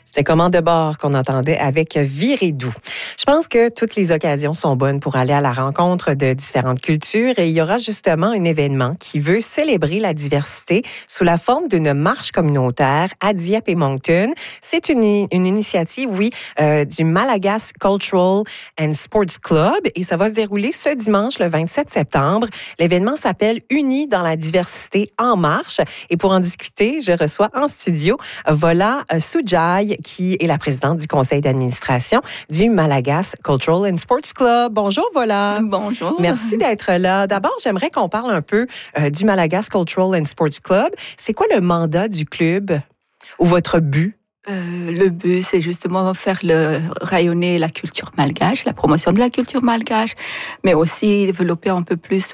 C'était Commande de bord qu'on entendait avec Viredou. Je pense que toutes les occasions sont bonnes pour aller à la rencontre de différentes cultures et il y aura justement un événement qui veut célébrer la diversité sous la forme d'une marche communautaire à Dieppe et Moncton. C'est une initiative, du Malagasy Cultural and Sports Club et ça va se dérouler ce dimanche, le 27 septembre. L'événement s'appelle Unis dans la diversité en marche et pour en discuter, je reçois en studio Vola Soujai, qui est la présidente du conseil d'administration du Malagasy Cultural and Sports Club. Bonjour, Vola. Bonjour. Merci d'être là. D'abord, j'aimerais qu'on parle un peu du Malagasy Cultural and Sports Club. C'est quoi le mandat du club ou votre but? Le but, c'est justement faire rayonner la culture malgache, la promotion de la culture malgache, mais aussi développer un peu plus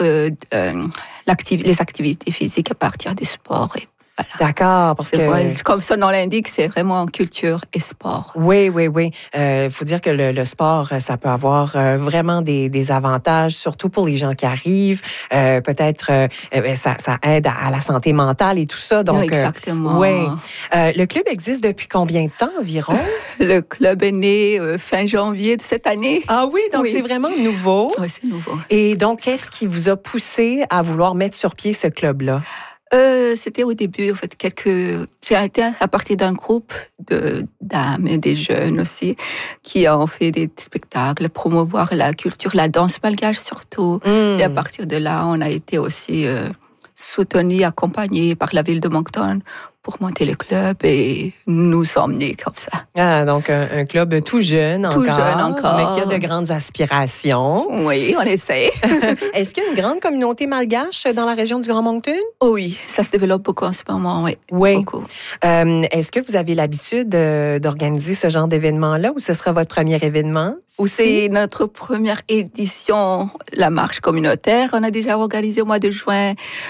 les activités physiques à partir du sport. Voilà. D'accord, parce que... Comme son nom l'indique, c'est vraiment culture et sport. Oui. Faut dire que le sport, ça peut avoir vraiment des avantages, surtout pour les gens qui arrivent. Peut-être ça aide à la santé mentale et tout ça. Donc, oui, exactement. Le club existe depuis combien de temps environ? Le club est né fin janvier de cette année. Ah oui, donc c'est vraiment nouveau. Oui, c'est nouveau. Et donc, qu'est-ce qui vous a poussé à vouloir mettre sur pied ce club-là? C'était au début, en fait, c'était à partir d'un groupe de dames et des jeunes aussi, qui ont fait des spectacles, promouvoir la culture, la danse malgache surtout. Et à partir de là, on a été aussi soutenus, accompagnés par la ville de Moncton pour monter le club et nous emmener comme ça. Ah, donc un club tout jeune encore, mais qui a de grandes aspirations. Oui, on essaie. Est-ce qu'il y a une grande communauté malgache dans la région du Grand Moncton? Oh oui, ça se développe beaucoup en ce moment, oui. Beaucoup. Est-ce que vous avez l'habitude d'organiser ce genre d'événement-là ou ce sera votre premier événement? C'est notre première édition, la marche communautaire. On a déjà organisé au mois de juin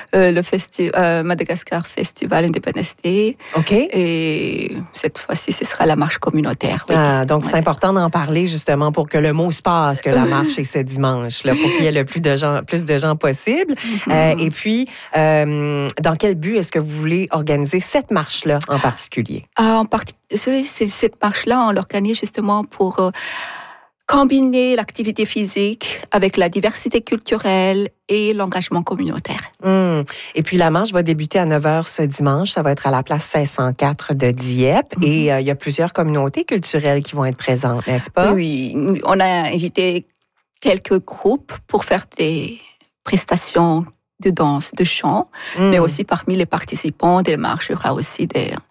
le Madagascar Festival Independence Day. OK. Et cette fois-ci, ce sera la marche communautaire. Oui. Ah, donc c'est important d'en parler justement pour que le mot se passe, que la marche est ce dimanche, là, pour qu'il y ait le plus de gens possible. Et puis, dans quel but est-ce que vous voulez organiser cette marche-là en particulier? Cette marche-là, on l'organise justement pour combiner l'activité physique avec la diversité culturelle et l'engagement communautaire. Et puis, la marche va débuter à 9h ce dimanche. Ça va être à la place 504 de Dieppe. Et il y a plusieurs communautés culturelles qui vont être présentes, n'est-ce pas? Oui, on a invité quelques groupes pour faire des prestations de danse, de chant, mais aussi parmi les participants des marches, il y aura aussi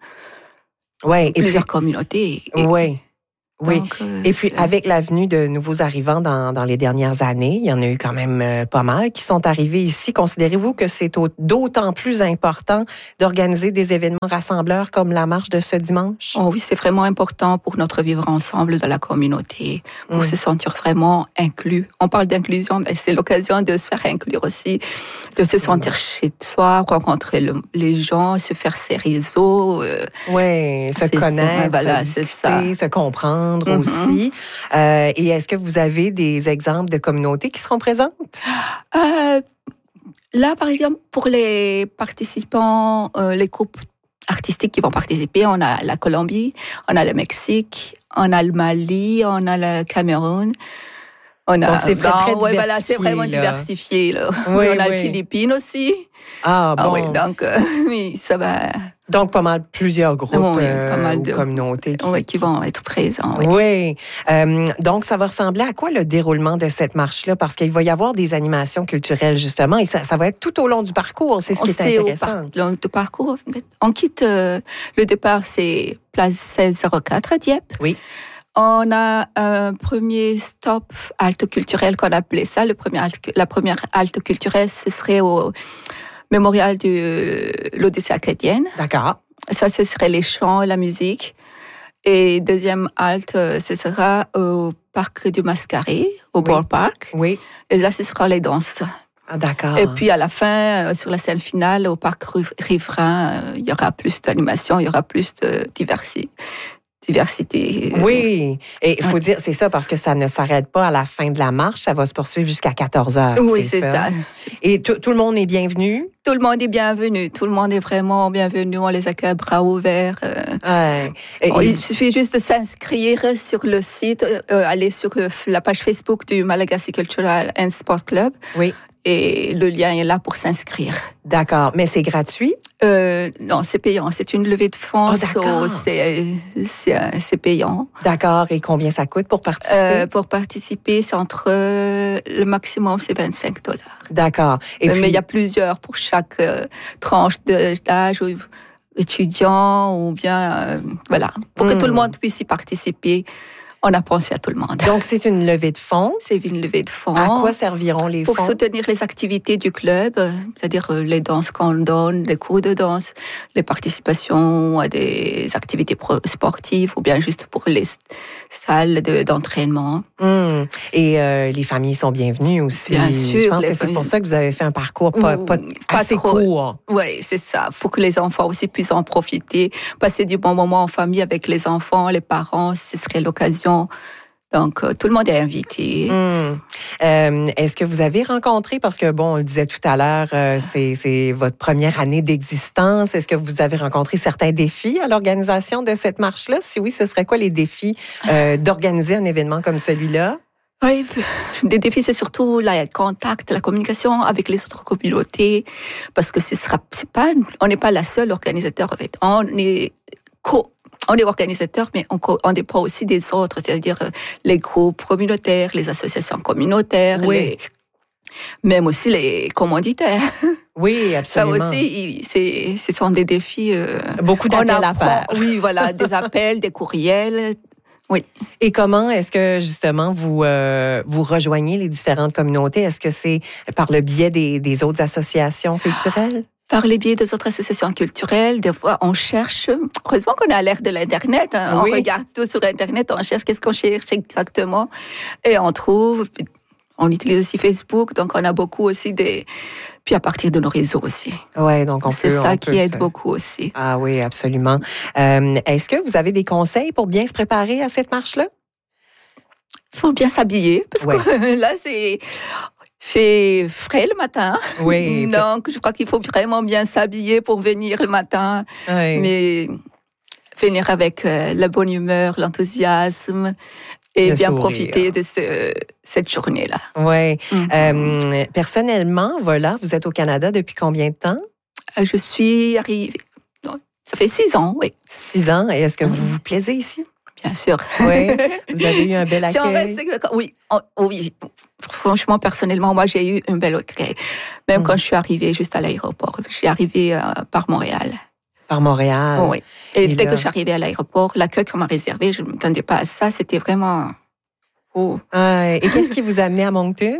plusieurs communautés. Oui. Donc, et puis, avec la venue de nouveaux arrivants dans les dernières années, il y en a eu quand même pas mal qui sont arrivés ici. Considérez-vous que c'est d'autant plus important d'organiser des événements rassembleurs comme la marche de ce dimanche? Oh oui, c'est vraiment important pour notre vivre ensemble dans la communauté, pour se sentir vraiment inclus. On parle d'inclusion, mais c'est l'occasion de se faire inclure aussi, de se sentir chez soi, rencontrer les gens, se faire ses réseaux. Se connaître, se comprendre aussi. Et est-ce que vous avez des exemples de communautés qui seront présentes? Là, par exemple, pour les participants, les groupes artistiques qui vont participer, on a la Colombie, on a le Mexique, on a le Mali, on a le Cameroun. Donc, c'est très diversifié. C'est vraiment diversifié. Là. Oui, on a les Philippines aussi. Ah, bon. Oui, donc, oui, ça va... Donc, plusieurs groupes pas mal de communautés qui vont être présents. Oui. Donc, ça va ressembler à quoi le déroulement de cette marche-là? Parce qu'il va y avoir des animations culturelles, justement, et ça va être tout au long du parcours. C'est ce qui est intéressant. Au long du parcours, on quitte... le départ, c'est place 1604 à Dieppe. Oui. On a un premier stop halte culturelle qu'on appelait ça. La première halte culturelle, ce serait au mémorial de l'Odyssée acadienne. D'accord. Ça, ce serait les chants, la musique. Et deuxième halte, ce sera au parc du Mascaré, au Ball Park. Oui. Et là, ce sera les danses. Ah, d'accord. Et puis à la fin, sur la scène finale, au parc riverain, il y aura plus d'animation, il y aura plus de diversité. Oui, et il faut dire, c'est ça, parce que ça ne s'arrête pas à la fin de la marche, ça va se poursuivre jusqu'à 14 heures. Oui, c'est ça. Et tout le monde est bienvenu? Tout le monde est bienvenu. Tout le monde est vraiment bienvenu. On les accueille à bras ouverts. Il suffit juste de s'inscrire sur le site, aller sur la page Facebook du Malagasy Cultural and Sport Club. Oui. Et le lien est là pour s'inscrire. D'accord. Mais c'est gratuit? Non, c'est payant. C'est une levée de fonds. Oh, c'est payant. D'accord. Et combien ça coûte pour participer? Pour participer, c'est entre le maximum, c'est $25. D'accord. Et mais il y a plusieurs pour chaque tranche d'âge, ou étudiant, ou bien, voilà. Pour que tout le monde puisse y participer. On a pensé à tout le monde. Donc, c'est une levée de fonds? C'est une levée de fonds. À quoi serviront les fonds? Pour soutenir les activités du club, c'est-à-dire les danses qu'on donne, les cours de danse, les participations à des activités sportives ou bien juste pour les salles d'entraînement. Et les familles sont bienvenues aussi. Bien sûr. Je pense que c'est pour ça que vous avez fait un parcours pas assez court. Oui, c'est ça. Il faut que les enfants aussi puissent en profiter, passer du bon moment en famille avec les enfants, les parents, ce serait l'occasion. Donc, tout le monde est invité. Est-ce que vous avez rencontré, parce que, bon, on le disait tout à l'heure, c'est votre première année d'existence. Est-ce que vous avez rencontré certains défis à l'organisation de cette marche-là? Si oui, ce serait quoi les défis d'organiser un événement comme celui-là? Oui, des défis, c'est surtout le contact, la communication avec les autres communautés, parce que on n'est pas la seule organisateur. En fait. On est organisateur, mais on dépend aussi des autres, c'est-à-dire les groupes communautaires, les associations communautaires, même aussi les commanditaires. Oui, absolument. Ça aussi, ce sont des défis. Beaucoup d'appels à faire. Oui, voilà, des appels, des courriels. Oui. Et comment est-ce que, justement, vous rejoignez les différentes communautés? Est-ce que c'est par le biais des autres associations culturelles? Par les biais des autres associations culturelles, des fois, on cherche. Heureusement qu'on est à l'ère de l'Internet. Hein, oui. On regarde tout sur Internet, on cherche qu'est-ce qu'on cherche exactement. Et on trouve. On utilise aussi Facebook, donc on a beaucoup aussi Puis à partir de nos réseaux aussi. Ouais, donc c'est ça qui aide beaucoup aussi. Ah oui, absolument. Est-ce que vous avez des conseils pour bien se préparer à cette marche-là? Il faut bien s'habiller, parce que là, c'est fait frais le matin. Oui. Donc, je crois qu'il faut vraiment bien s'habiller pour venir le matin. Oui. Mais venir avec la bonne humeur, l'enthousiasme et bien profiter de cette journée-là. Oui. Personnellement, voilà, vous êtes au Canada depuis combien de temps? Je suis arrivée... Ça fait 6 ans, oui. 6 ans. Et est-ce que vous vous plaisez ici? Bien sûr. Oui. Vous avez eu un bel accueil? Oui. Franchement, personnellement, moi, j'ai eu un bel accueil. Même quand je suis arrivée juste à l'aéroport. Je suis arrivée par Montréal. Par Montréal? Oui. Et dès que je suis arrivée à l'aéroport, l'accueil qu'on m'a réservé, je ne m'attendais pas à ça. C'était vraiment... Oh. Et qu'est-ce qui vous a amené à Moncton?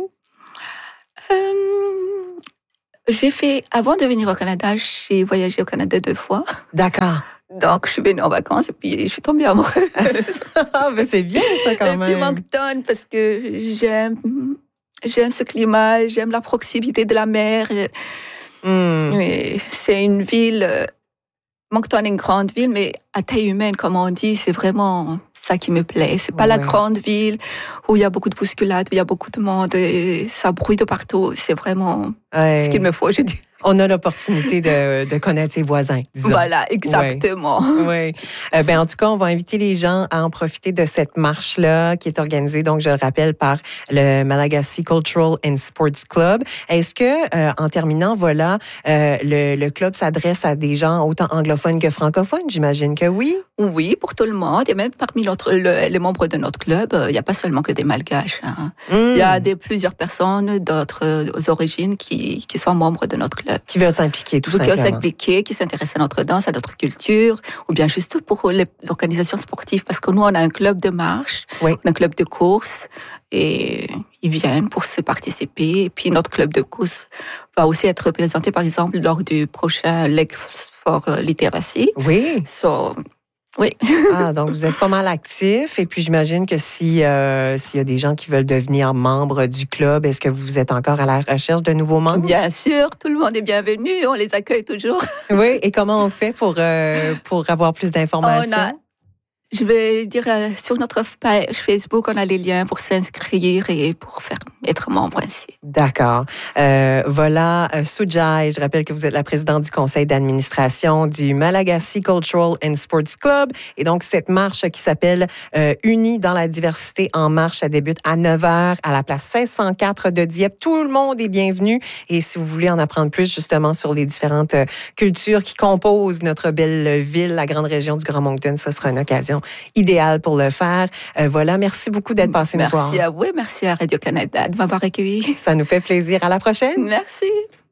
Avant de venir au Canada, j'ai voyagé au Canada 2 fois. D'accord. Donc, je suis venue en vacances et puis je suis tombée amoureuse. Mais c'est bien ça quand même. Et puis Moncton, parce que j'aime ce climat, j'aime la proximité de la mer. Oui, c'est une ville... Moncton est une grande ville, mais à taille humaine, comme on dit, c'est vraiment ça qui me plaît. C'est pas la grande ville où il y a beaucoup de bousculades, où il y a beaucoup de monde, et ça brouille de partout. C'est vraiment ce qu'il me faut, je dis. On a l'opportunité de connaître ses voisins, disons. Voilà, exactement. Oui. En tout cas, on va inviter les gens à en profiter de cette marche-là qui est organisée, donc, je le rappelle, par le Malagasy Cultural and Sports Club. Est-ce que, en terminant, voilà, le club s'adresse à des gens autant anglophones que francophones? J'imagine que oui. Oui, pour tout le monde. Et même parmi les membres de notre club, il n'y a pas seulement que des Malgaches. Hein. Il y a plusieurs personnes d'autres origines qui sont membres de notre club. Qui veulent s'impliquer, tout simplement. Qui veulent s'impliquer, qui s'intéressent à notre danse, à notre culture, ou bien juste pour l'organisation sportive. Parce que nous, on a un club de marche, un club de course, et ils viennent pour se participer. Et puis notre club de course va aussi être représenté, par exemple, lors du prochain Lake for Literacy. Oui. Oui. Donc vous êtes pas mal actifs. Et puis j'imagine que s'il y a des gens qui veulent devenir membres du club, est-ce que vous êtes encore à la recherche de nouveaux membres? Bien sûr, tout le monde est bienvenu. On les accueille toujours. Oui. Et comment on fait pour avoir plus d'informations? Je vais dire sur notre page Facebook, on a les liens pour s'inscrire et pour être membre ainsi. D'accord. Voilà, Sujai, je rappelle que vous êtes la présidente du conseil d'administration du Malagasy Cultural and Sports Club. Et donc, cette marche qui s'appelle Unis dans la diversité en marche, elle débute à 9h à la place 504 de Dieppe. Tout le monde est bienvenu. Et si vous voulez en apprendre plus justement sur les différentes cultures qui composent notre belle ville, la grande région du Grand Moncton, ce sera une occasion idéale pour le faire. Voilà, merci beaucoup d'être passé nous voir. Merci à vous et merci à Radio-Canada de m'avoir accueilli. Ça nous fait plaisir. À la prochaine. Merci.